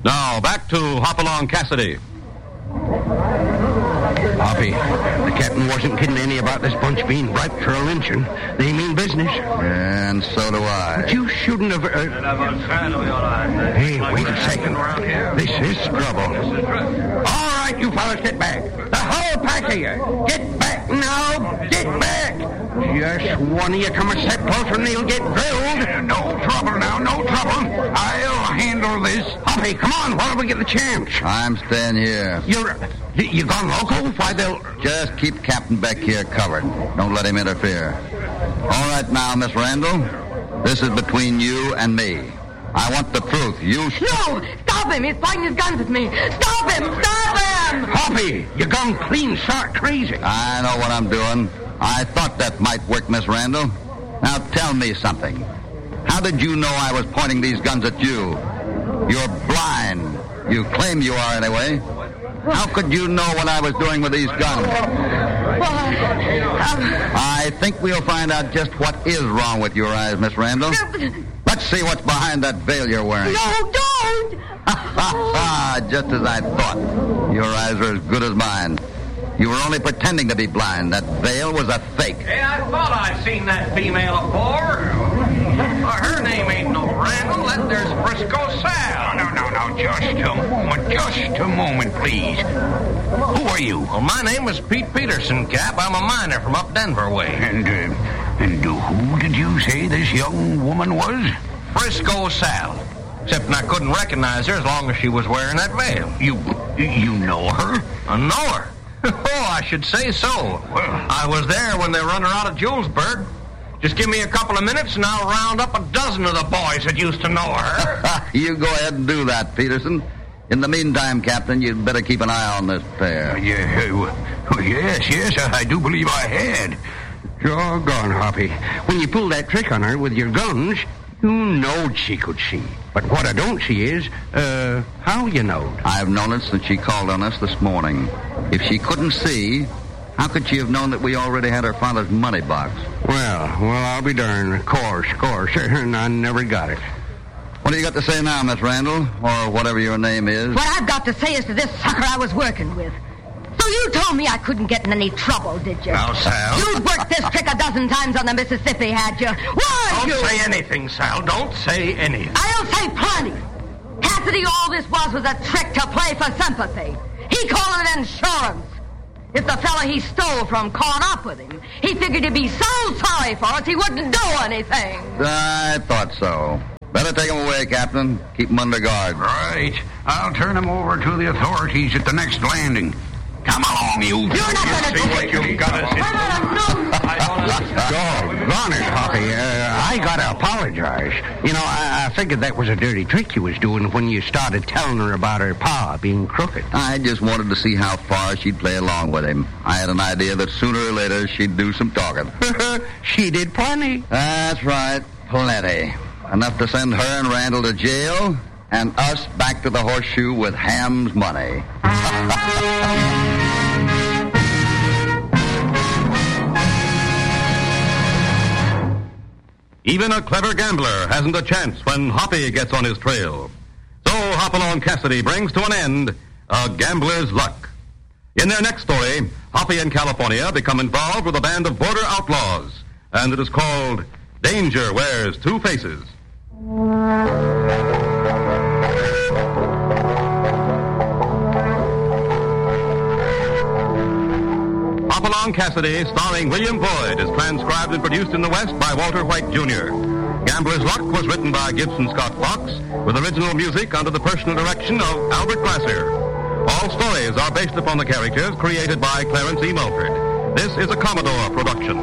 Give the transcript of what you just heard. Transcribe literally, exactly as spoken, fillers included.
Now, back to Hopalong Cassidy. Hoppy, the captain wasn't kidding any about this bunch being ripe for a lynching. They mean business. And so do I. But you shouldn't have... Uh... Hey, wait a second. This is trouble. All right, you fellas, get back. The whole pack of you. Get back now. Get back. Just one of you come a step closer and they'll get drilled. No trouble now, no trouble. I'll handle this. Hoppy, come on, while we get the chance. I'm staying here. You're... You, you gone local? Why, they'll... Just keep Captain Beck here covered. Don't let him interfere. All right now, Miss Randall. This is between you and me. I want the truth. You... Sh- no! Stop him! He's pointing his guns at me! Stop him! Stop him! Hoppy, you gone clean stark crazy. I know what I'm doing. I thought that might work, Miss Randall. Now tell me something. How did you know I was pointing these guns at you? You're blind. You claim you are anyway. How could you know what I was doing with these guns? Well, um, I think we'll find out just what is wrong with your eyes, Miss Randall. Let's see what's behind that veil you're wearing. No, don't! Just as I thought. Your eyes are as good as mine. You were only pretending to be blind. That veil was a fake. Hey, I thought I'd seen that female before. Well, her name ain't no Randall. That there's Frisco Sal. No, no, no, just a moment. Just a moment, please. Who are you? Well, my name is Pete Peterson, Cap. I'm a miner from up Denver way. And, uh, and uh, who did you say this young woman was? Frisco Sal. Except I couldn't recognize her as long as she was wearing that veil. You, you know her? I know her. Oh, I should say so. Well, I was there when they run her out of Julesburg. Just give me a couple of minutes and I'll round up a dozen of the boys that used to know her. You go ahead and do that, Peterson. In the meantime, Captain, you'd better keep an eye on this pair. Uh, yeah, uh, yes, yes, I do believe I had. Doggone, Hoppy. When you pulled that trick on her with your guns, you knowed she could see. But what I don't see is, uh, how you knowed. I've known it since she called on us this morning. If she couldn't see, how could she have known that we already had her father's money box? Well, well, I'll be darned. Of course, of course. And I never got it. What do you got to say now, Miss Randall? Or whatever your name is? What I've got to say is to this sucker I was working with. So you told me I couldn't get in any trouble, did you? Now, Sal. You'd worked this trick a dozen times on the Mississippi, had you? Why, Don't you... say anything, Sal. Don't say anything. I'll say plenty. Cassidy, all this was was a trick to play for sympathy. He called it insurance. If the fella he stole from caught up with him, he figured he'd be so sorry for us he wouldn't do anything. I thought so. Better take him away, Captain. Keep him under guard. Right. I'll turn him over to the authorities at the next landing. Come along, you. You're not going to See what you've got us into. Doggone it, Hoppy. Uh, I gotta apologize. You know, I, I figured that was a dirty trick you was doing when you started telling her about her pa being crooked. I just wanted to see how far she'd play along with him. I had an idea that sooner or later she'd do some talking. She did plenty. That's right, plenty. Enough to send her and Randall to jail and us back to the horseshoe with Ham's money. Even a clever gambler hasn't a chance when Hoppy gets on his trail. So Hopalong Cassidy brings to an end a gambler's luck. In their next story, Hoppy and California become involved with a band of border outlaws, and it is called Danger Wears Two Faces. Hopalong Cassidy, starring William Boyd, is transcribed and produced in the West by Walter White, Junior Gambler's Luck was written by Gibson Scott Fox, with original music under the personal direction of Albert Glasser. All stories are based upon the characters created by Clarence E. Mulford. This is a Commodore production.